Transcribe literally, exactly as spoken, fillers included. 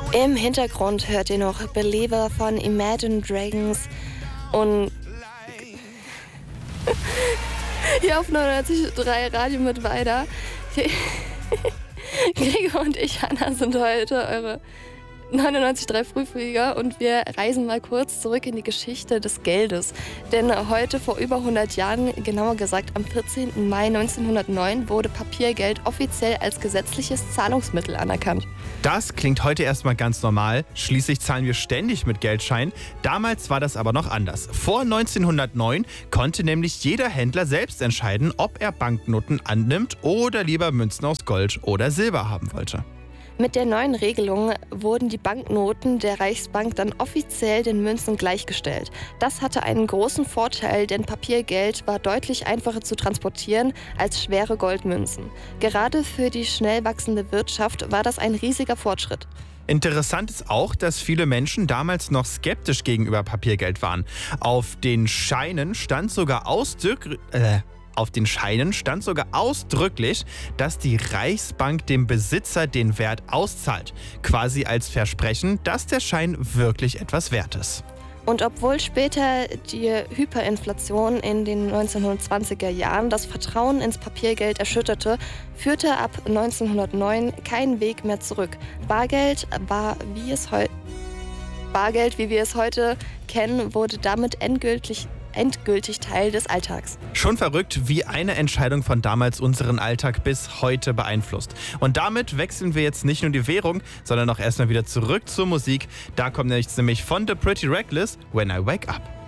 Im Hintergrund hört ihr noch Believer von Imagine Dragons und hier auf neunundneunzig Komma drei Radio mit weiter. Gregor und ich, Hanna, sind heute eure neunundneunzig Komma drei Frühflieger und wir reisen mal kurz zurück in die Geschichte des Geldes. Denn heute vor über hundert Jahren, genauer gesagt am vierzehnten Mai neunzehnhundertneun, wurde Papiergeld offiziell als gesetzliches Zahlungsmittel anerkannt. Das klingt heute erstmal ganz normal. Schließlich zahlen wir ständig mit Geldscheinen. Damals war das aber noch anders. Vor neunzehnhundertneun konnte nämlich jeder Händler selbst entscheiden, ob er Banknoten annimmt oder lieber Münzen aus Gold oder Silber haben wollte. Mit der neuen Regelung wurden die Banknoten der Reichsbank dann offiziell den Münzen gleichgestellt. Das hatte einen großen Vorteil, denn Papiergeld war deutlich einfacher zu transportieren als schwere Goldmünzen. Gerade für die schnell wachsende Wirtschaft war das ein riesiger Fortschritt. Interessant ist auch, dass viele Menschen damals noch skeptisch gegenüber Papiergeld waren. Auf den Scheinen stand sogar ausdrücklich... Äh, Auf den Scheinen stand sogar ausdrücklich, dass die Reichsbank dem Besitzer den Wert auszahlt. Quasi als Versprechen, dass der Schein wirklich etwas wert ist. Und obwohl später die Hyperinflation in den neunzehnhundertzwanziger Jahren das Vertrauen ins Papiergeld erschütterte, führte ab neunzehnhundertneun kein Weg mehr zurück. Bargeld war, wie es heu- Bargeld, wie wir es heute kennen, wurde damit endgültig endgültig Teil des Alltags. Schon verrückt, wie eine Entscheidung von damals unseren Alltag bis heute beeinflusst. Und damit wechseln wir jetzt nicht nur die Währung, sondern auch erstmal wieder zurück zur Musik. Da kommt nämlich von The Pretty Reckless, When I Wake Up.